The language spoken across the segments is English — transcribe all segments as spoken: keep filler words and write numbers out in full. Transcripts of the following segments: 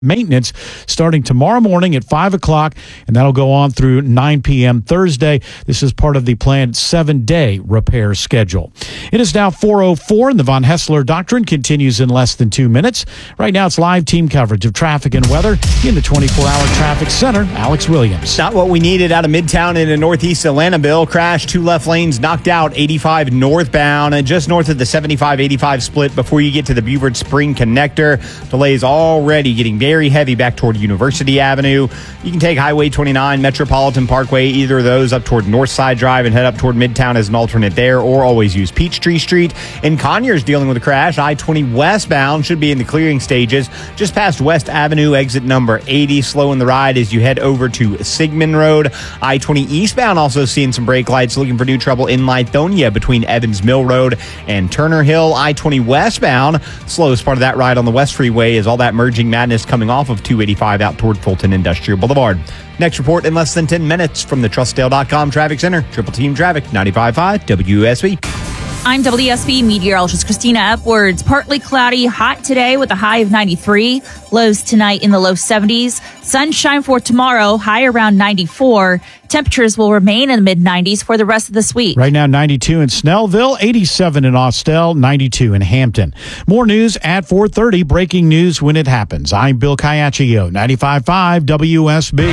maintenance starting tomorrow morning at five o'clock, and that'll go on through nine p.m. Thursday. This is part of the planned seven-day repair schedule. It is now four oh four, and the Von Hessler Doctrine continues in less than two minutes. Right now, it's live team coverage of traffic and weather in the twenty-four hour Traffic Center. Alex Williams. Not what we needed out of Midtown into Northeast Atlanta. Bill crash, two left lanes knocked out, eighty-five northbound, and just north of the seventy-five eighty-five split before you get to the Buford Spring Connector. Delays already getting very Very heavy back toward University Avenue. You can take Highway twenty-nine, Metropolitan Parkway, either of those up toward Northside Drive and head up toward Midtown as an alternate there, or always use Peachtree Street. And Conyers dealing with a crash. I twenty westbound should be in the clearing stages just past West Avenue, exit number eighty. Slowing the ride as you head over to Sigmund Road. I twenty eastbound also seeing some brake lights, looking for new trouble in Lithonia between Evans Mill Road and Turner Hill. I twenty westbound, slowest part of that ride on the West Freeway is all that merging madness coming off of two eighty-five out toward Fulton Industrial Boulevard. Next report in less than ten minutes from the Trustdale dot com Traffic Center. Triple Team Traffic, ninety-five point five W S B. I'm W S B meteorologist Christina Upwards. Partly cloudy, hot today with a high of ninety-three. Lows tonight in the low seventies. Sunshine for tomorrow, high around ninety-four. Temperatures will remain in the mid nineties for the rest of this week. Right now, ninety-two in Snellville, eighty-seven in Austell, ninety-two in Hampton. More news at four thirty. Breaking news when it happens. I'm Bill Caiaccio, ninety-five point five W S B.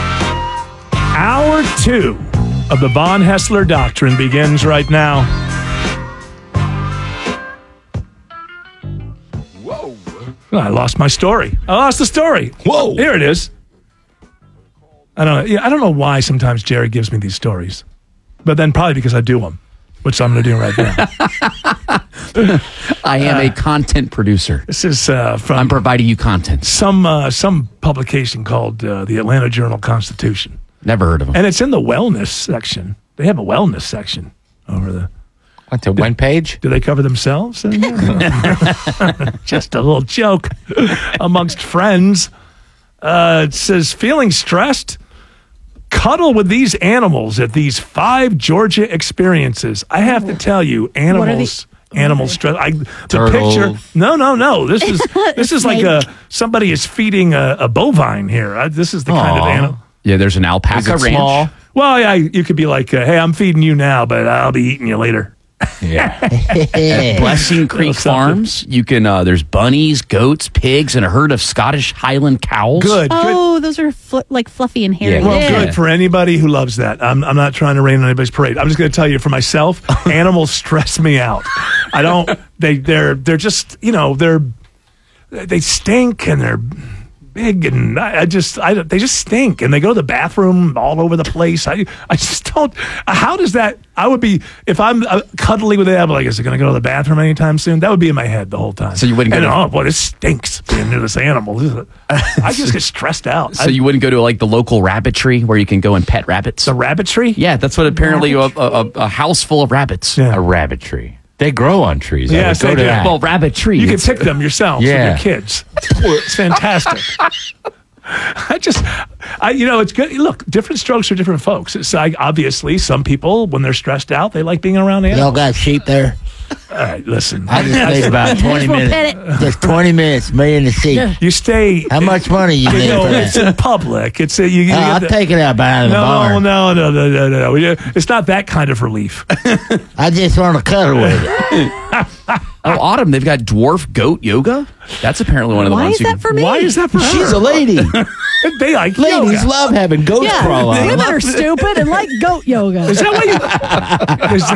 Hour two of the Von Hessler Doctrine begins right now. I lost my story. I lost the story. Whoa. Here it is. I don't know. Yeah, I don't know why sometimes Jerry gives me these stories, but then probably because I do them, which I'm going to do right now. I am uh, a content producer. This is uh, from... I'm providing you content. Some uh, some publication called uh, the Atlanta Journal-Constitution. Never heard of them. And it's in the wellness section. They have a wellness section over the... What, the one page? Do they cover themselves? Just a little joke amongst friends. Uh, it says, feeling stressed? Cuddle with these animals at these five Georgia experiences. I have to tell you, animals... Animal stress. I, the Turtle. picture. No, no, no. This is this is like a somebody is feeding a, a bovine here. I, this is the Aww. kind of animal. Yeah, there's an alpaca Is it ranch. small? Well, yeah, you could be like, uh, hey, I'm feeding you now, but I'll be eating you later. Yeah. At Blessing Creek Farms, you can. Uh, there's bunnies, goats, pigs, and a herd of Scottish Highland cows. Good. good. Oh, those are fl- like fluffy and hairy. Yeah. Well, Yeah. good for anybody who loves that. I'm, I'm not trying to rain on anybody's parade. I'm just going to tell you for myself, animals stress me out. I don't. They they're they're just you know they're they stink and they're big and I, I just I they just stink and they go to the bathroom all over the place. I I just don't. How does that? I would be if I'm uh, cuddling with it. I'm like, is it going to go to the bathroom anytime soon? That would be in my head the whole time. So you wouldn't go And, to- oh boy, this stinks being near this animal. I just get stressed out. So I, you wouldn't go to like the local rabbitry where you can go and pet rabbits? the rabbitry? Yeah, that's what apparently a, a, a house full of rabbits. Yeah. A rabbit tree. They grow on trees. I Yes, would go they to do. that. Well, rabbit tree. You can It's- pick them yourself Yeah. with your kids. It's fantastic. I just, I you know, it's good. Look, different strokes for different folks. It's like, obviously, some people, when they're stressed out, they like being around animals. Y'all got sheep there? All right, listen. I just need about twenty We'll pet minutes. Just twenty minutes, me and the sheep. You stay. How much money you You need know, for it's that? in public. It's a, you, you Uh, get I'll the- take it out behind the no, barn. no, no, no, no, no, no. It's not that kind of relief. I just want to cuddle with it. Oh, Autumn, they've got dwarf goat yoga. That's apparently one of the Why ones. is you that can- for me? Why is that for She's her? a lady. They like Ladies yoga. love having goats Yeah, crawl on women them. are stupid and like goat yoga. Is that why you? Is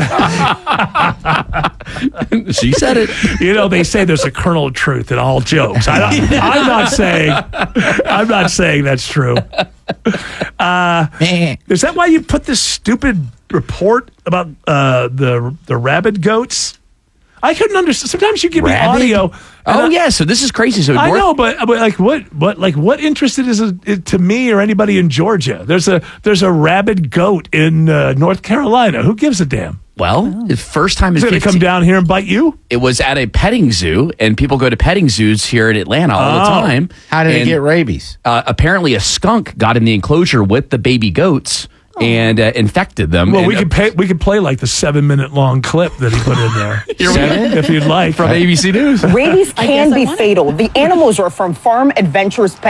that- She said it. You know, they say there's a kernel of truth in all jokes. I, I'm not saying, I'm not saying that's true. Uh, is that why you put this stupid report about uh, the the rabid goats? I couldn't understand. Sometimes you give Rabid? me audio. and Oh I- yeah, so this is crazy. So I dwarf- know, but, but like what, what, like what interested is it to me or anybody in Georgia? There's a there's a rabid goat in uh, North Carolina. Who gives a damn? Well, the first time in Is it going to come fifteen down here and bite you? it was at a petting zoo, and people go to petting zoos here in Atlanta all the Oh. time. How did it And, get rabies? Uh, apparently, a skunk got in the enclosure with the baby goats and uh, infected them. Well, and, we could pay, we could play like the seven minute long clip that he put in there. Seven? If you'd like. From A B C News. Rabies I can guess I be want it. fatal. The animals are from Farm Adventures Pet